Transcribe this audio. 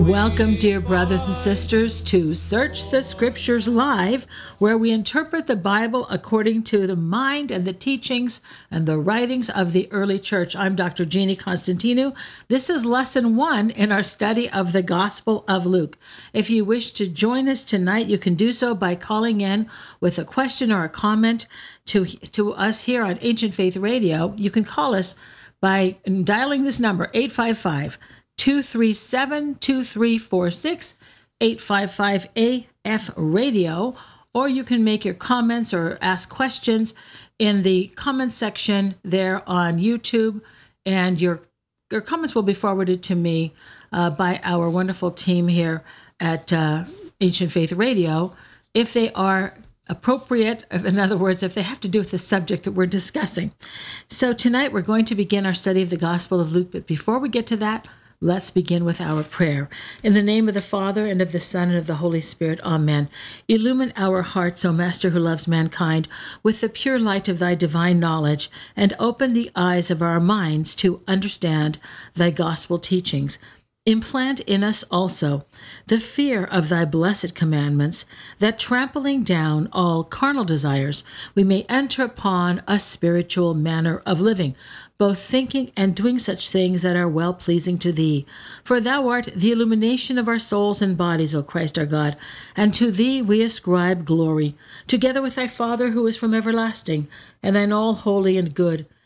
Welcome, dear brothers and sisters, to Search the Scriptures Live, where we interpret the Bible according to the mind and the teachings and the writings of the early church. I'm Dr. Jeannie Constantinou. This is lesson 1 in our study of the Gospel of Luke. If you wish to join us tonight, you can do so by calling in with a question or a comment to us here on Ancient Faith Radio. You can call us by dialing this number, 855 237-2346, 855 AF Radio, or you can make your comments or ask questions in the comments section there on YouTube, and your comments will be forwarded to me by our wonderful team here at Ancient Faith Radio if they are appropriate. In other words, if they have to do with the subject that we're discussing. So tonight we're going to begin our study of the Gospel of Luke, but before we get to that, let's begin with our prayer. In the name of the Father, and of the Son, and of the Holy Spirit, amen. Illumine our hearts, O Master who loves mankind, with the pure light of thy divine knowledge, and open the eyes of our minds to understand thy gospel teachings. Implant in us also the fear of thy blessed commandments, that trampling down all carnal desires, we may enter upon a spiritual manner of living, both thinking and doing such things that are well-pleasing to thee. For thou art the illumination of our souls and bodies, O Christ our God, and to thee we ascribe glory, together with thy Father who is from everlasting, and thine all holy and good,